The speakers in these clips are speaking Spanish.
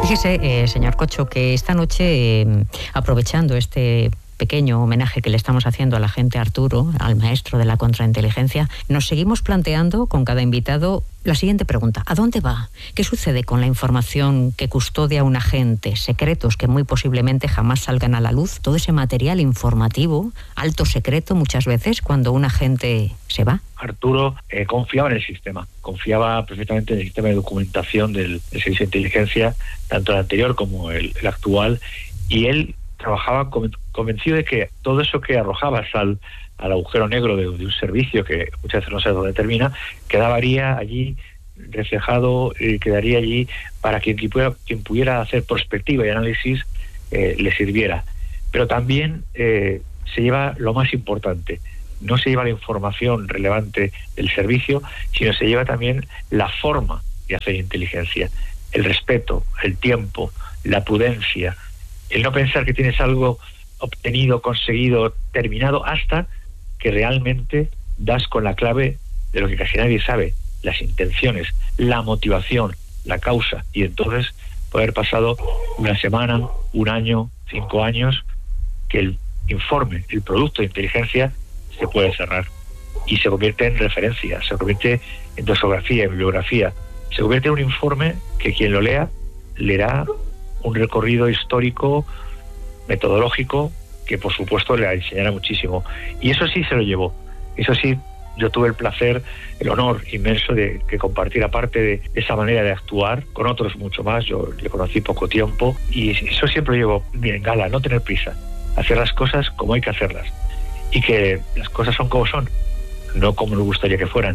Fíjese, señor Cocho, que esta noche, aprovechando este pequeño homenaje que le estamos haciendo al agente Arturo, al maestro de la contrainteligencia, nos seguimos planteando con cada invitado la siguiente pregunta: ¿a dónde va? ¿Qué sucede con la información que custodia un agente? Secretos que muy posiblemente jamás salgan a la luz. Todo ese material informativo, alto secreto muchas veces, cuando un agente se va. Arturo confiaba en el sistema, confiaba perfectamente en el sistema de documentación del servicio de inteligencia, tanto el anterior como el actual, y él trabajaba convencido de que todo eso que arrojabas al agujero negro de un servicio que muchas veces no sabes dónde termina, quedaría allí reflejado, quedaría allí para que quien pudiera hacer prospectiva y análisis le sirviera. Pero también se lleva lo más importante: no se lleva la información relevante del servicio, sino se lleva también la forma de hacer inteligencia, el respeto, el tiempo, la prudencia, el no pensar que tienes algo obtenido, conseguido, terminado, hasta que realmente das con la clave de lo que casi nadie sabe: las intenciones, la motivación, la causa. Y entonces puede haber pasado una semana, un año, 5 años, que el informe, el producto de inteligencia se puede cerrar y se convierte en referencia, se convierte en dosografía, en bibliografía, se convierte en un informe que quien lo lea leerá un recorrido histórico, metodológico, que por supuesto le enseñará muchísimo. Y eso sí se lo llevó. Eso sí, yo tuve el placer, el honor inmenso de que compartiera parte de esa manera de actuar con otros mucho más. Yo le conocí poco tiempo y eso siempre lo llevo en gala: no tener prisa, hacer las cosas como hay que hacerlas, y que las cosas son como son, no como nos gustaría que fueran.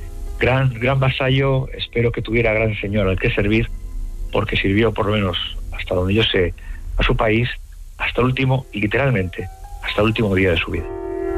Gran vasallo, espero que tuviera gran señor al que servir, porque sirvió, por lo menos hasta donde yo sé, a su país hasta el último, literalmente, hasta el último día de su vida.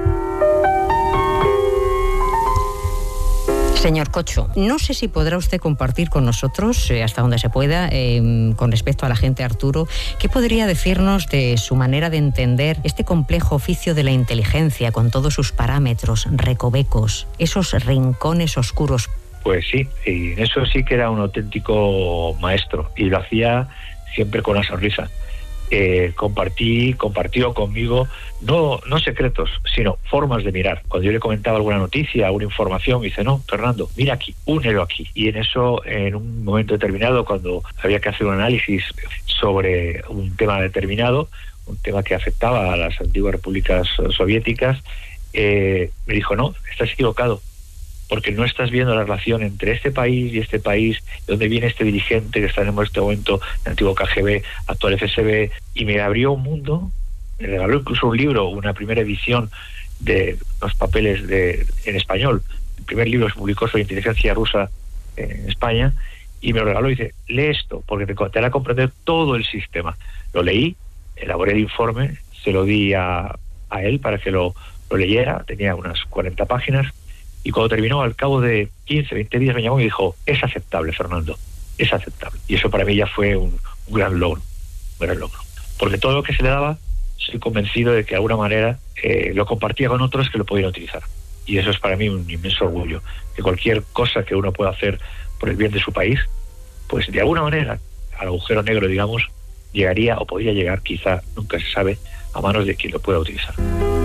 Señor Cocho, no sé si podrá usted compartir con nosotros, hasta donde se pueda, con respecto al agente Arturo, ¿qué podría decirnos de su manera de entender este complejo oficio de la inteligencia, con todos sus parámetros, recovecos, esos rincones oscuros? Pues sí, y en eso sí que era un auténtico maestro, y lo hacía siempre con una sonrisa. Compartió conmigo no secretos, sino formas de mirar. Cuando yo le comentaba alguna noticia, alguna información, me dice: no, Fernando, mira aquí, únelo aquí. Y en eso, en un momento determinado, cuando había que hacer un análisis sobre un tema determinado, un tema que afectaba a las antiguas repúblicas soviéticas, me dijo: no, estás equivocado, porque no estás viendo la relación entre este país y este país, de donde viene este dirigente que está en este momento, el antiguo KGB, actual FSB. Y me abrió un mundo, me regaló incluso un libro, una primera edición de los papeles en español. El primer libro se publicó sobre inteligencia rusa en España, y me lo regaló y dice: lee esto, porque te hará comprender todo el sistema. Lo leí, elaboré el informe, se lo di a él para que lo leyera, tenía unas 40 páginas, y cuando terminó, al cabo de 15, 20 días, me llamó y dijo: es aceptable, Fernando, es aceptable. Y eso para mí ya fue un gran logro, porque todo lo que se le daba, estoy convencido de que de alguna manera lo compartía con otros que lo podían utilizar. Y eso es para mí un inmenso orgullo, que cualquier cosa que uno pueda hacer por el bien de su país, pues de alguna manera, al agujero negro, digamos, llegaría, o podría llegar, quizá, nunca se sabe, a manos de quien lo pueda utilizar.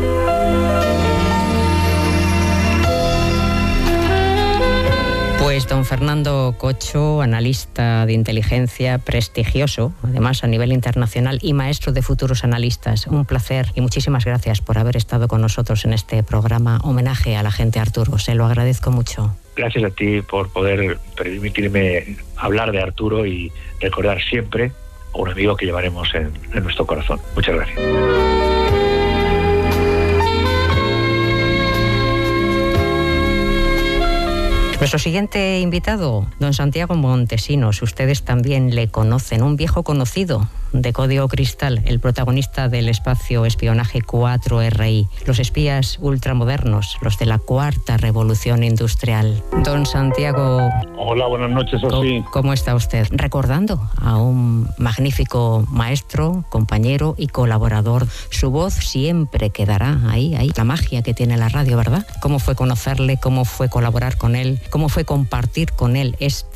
Pues don Fernando Cocho, analista de inteligencia prestigioso, además a nivel internacional, y maestro de futuros analistas. Un placer y muchísimas gracias por haber estado con nosotros en este programa homenaje al agente Arturo. Se lo agradezco mucho. Gracias a ti por poder permitirme hablar de Arturo y recordar siempre a un amigo que llevaremos en nuestro corazón. Muchas gracias. Nuestro siguiente invitado, don Santiago Montesinos, ustedes también le conocen, un viejo conocido de Código Cristal, el protagonista del espacio espionaje 4RI, los espías ultramodernos, los de la cuarta revolución industrial. Don Santiago. Hola, buenas noches, Osí. ¿Cómo está usted? Recordando a un magnífico maestro, compañero y colaborador. Su voz siempre quedará ahí, la magia que tiene la radio, ¿verdad? ¿Cómo fue conocerle? ¿Cómo fue colaborar con él? ¿Cómo fue compartir con él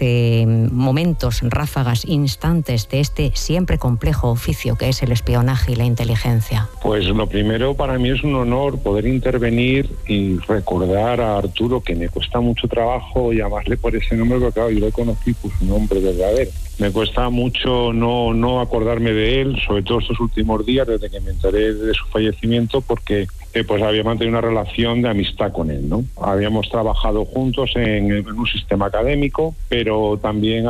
momentos, ráfagas, instantes de este siempre complejo oficio que es el espionaje y la inteligencia? Pues lo primero, para mí es un honor poder intervenir y recordar a Arturo, que me cuesta mucho trabajo llamarle por ese nombre, porque claro, yo lo conocí por su nombre verdadero. Me cuesta mucho no acordarme de él, sobre todo estos últimos días, desde que me enteré de su fallecimiento, porque pues había mantenido una relación de amistad con él, ¿no? Habíamos trabajado juntos en un sistema académico, pero también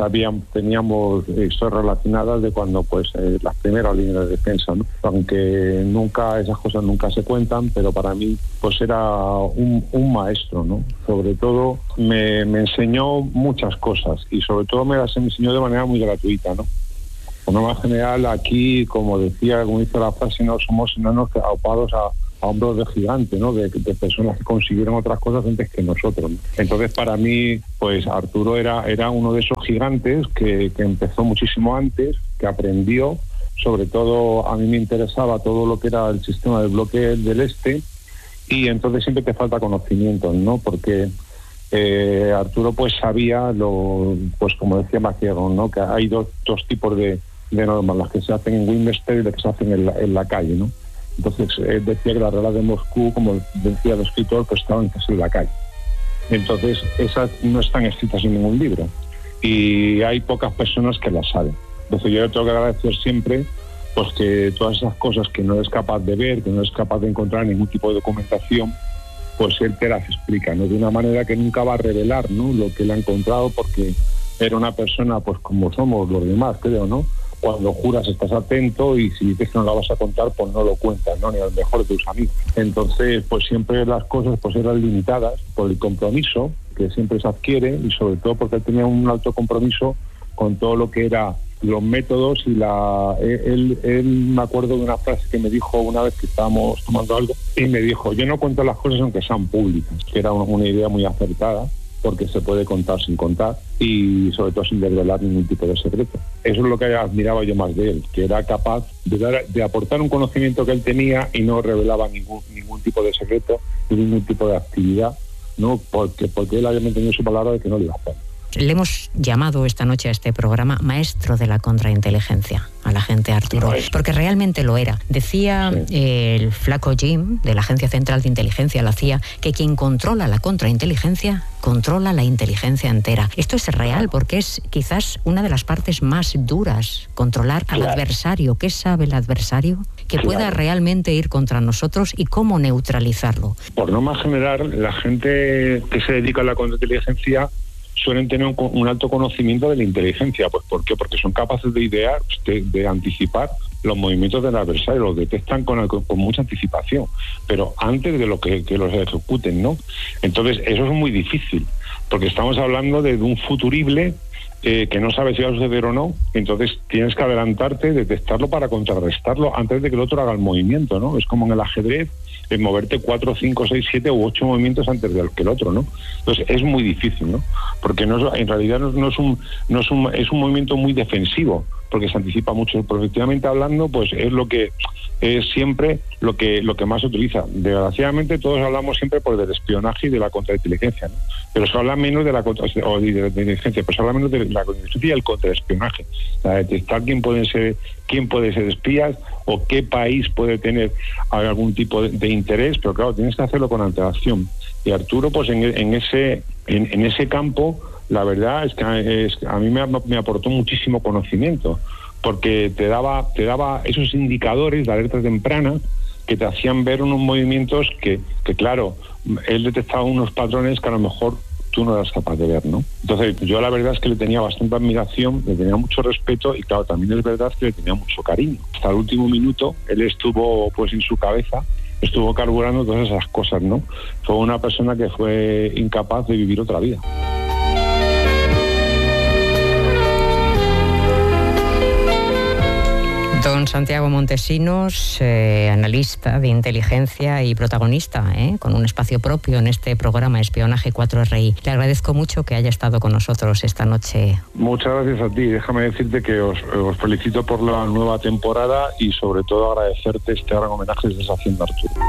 teníamos historias relacionadas de cuando pues las primeras líneas de defensa, ¿no? Aunque esas cosas nunca se cuentan, pero para mí pues era un maestro, ¿no? Sobre todo me enseñó muchas cosas y sobre todo me las enseñó de manera muy gratuita, ¿no? Por norma general, aquí, como dice la frase, no somos enanos aupados a hombros de gigante, ¿no? De personas que consiguieron otras cosas antes que nosotros, ¿no? Entonces, para mí, pues Arturo era uno de esos gigantes que empezó muchísimo antes, que aprendió. Sobre todo, a mí me interesaba todo lo que era el sistema del bloque del Este, y entonces siempre te falta conocimiento, ¿no? Porque Arturo pues sabía pues como decía Maquiavelo, ¿no? Que hay dos tipos de normas, las que se hacen en Westminster y las que se hacen en la calle, ¿no? Entonces él decía que las reglas de Moscú, como decía el escritor, pues estaban casi en la calle. Entonces esas no están escritas en ningún libro y hay pocas personas que las saben. Entonces yo le tengo que agradecer siempre pues que todas esas cosas que no es capaz de ver, que no es capaz de encontrar en ningún tipo de documentación, pues él te las explica, ¿no? De una manera que nunca va a revelar, ¿no? Lo que él ha encontrado, porque era una persona pues como somos los demás, creo, ¿no? Cuando juras estás atento y si dices que no la vas a contar, pues no lo cuentas, ¿no? Ni al mejor de tus amigos. Entonces, pues siempre las cosas pues eran limitadas por el compromiso que siempre se adquiere y sobre todo porque él tenía un alto compromiso con todo lo que era los métodos y él me acuerdo de una frase que me dijo una vez que estábamos tomando algo y me dijo: yo no cuento las cosas aunque sean públicas, que era una idea muy acertada, porque se puede contar sin contar y sobre todo sin desvelar ningún tipo de secreto. Eso es lo que admiraba yo más de él, que era capaz de aportar un conocimiento que él tenía y no revelaba ningún tipo de secreto ni ningún tipo de actividad, ¿no? Porque él había mantenido su palabra de que no le iba a hacer. Le hemos llamado esta noche a este programa maestro de la contrainteligencia, al agente Arturo, porque realmente lo era. Decía el flaco Jim, de la Agencia Central de Inteligencia, la CIA, que quien controla la contrainteligencia, controla la inteligencia entera. Esto es real, porque es quizás una de las partes más duras, controlar al adversario. ¿Qué sabe el adversario? Que pueda realmente ir contra nosotros y cómo neutralizarlo. Por norma general, la gente que se dedica a la contrainteligencia suelen tener un alto conocimiento de la inteligencia. Pues ¿por qué? Porque son capaces de idear, de anticipar los movimientos del adversario, los detectan con mucha anticipación, pero antes de que los ejecuten, ¿no? Entonces eso es muy difícil, porque estamos hablando de un futurible que no sabes si va a suceder o no. Entonces tienes que adelantarte, detectarlo para contrarrestarlo antes de que el otro haga el movimiento, ¿no? Es como en el ajedrez, en moverte 4, 5, 6, 7 u 8 movimientos antes de que el otro, ¿no? Entonces es muy difícil, ¿no? Porque en realidad es un movimiento muy defensivo, porque se anticipa mucho. Efectivamente hablando, pues es lo que es siempre lo que más se utiliza. Desgraciadamente todos hablamos siempre del espionaje y de la contrainteligencia, ¿no? Pero se habla menos de la inteligencia, pero se habla menos de la contrainteligencia y el contraespionaje. La detectar quién puede ser espías o qué país puede tener algún tipo de interés, pero claro, tienes que hacerlo con antelación. Y Arturo, pues en ese campo, la verdad es que a mí me aportó muchísimo conocimiento, porque te daba esos indicadores de alerta temprana que te hacían ver unos movimientos que claro, él detectaba unos patrones que a lo mejor tú no eras capaz de ver, ¿no? Entonces yo la verdad es que le tenía bastante admiración, le tenía mucho respeto y claro, también es verdad que le tenía mucho cariño. Hasta el último minuto él estuvo pues en su cabeza, estuvo carburando todas esas cosas, ¿no? Fue una persona que fue incapaz de vivir otra vida. Don Santiago Montesinos, analista de inteligencia y protagonista, con un espacio propio en este programa Espionaje 4RI. Le agradezco mucho que haya estado con nosotros esta noche. Muchas gracias a ti. Déjame decirte que os felicito por la nueva temporada y sobre todo agradecerte este gran homenaje desde Hacienda Arturo.